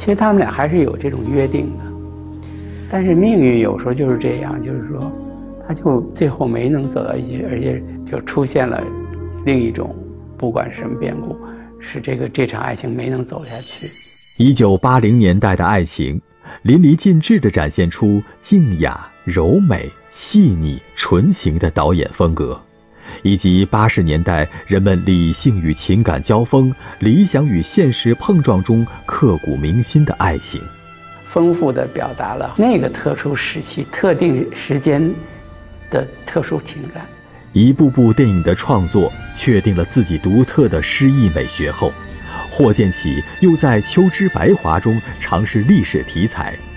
其实他们俩还是有这种约定的，但是命运有时候就是这样，就是说，他就最后没能走到一起，而且就出现了另一种，不管是什么变故，使这场爱情没能走下去。 1980年代的爱情，淋漓尽致地展现出静雅、柔美、细腻、纯情的导演风格，以及80年代人们理性与情感交锋、理想与现实碰撞中刻骨铭心的爱情， 丰富地表达了那个特殊时期、特定时间的特殊情感。 一部部电影的创作确定了自己独特的诗意美学后，霍建起又在《秋之白华》中尝试历史题材，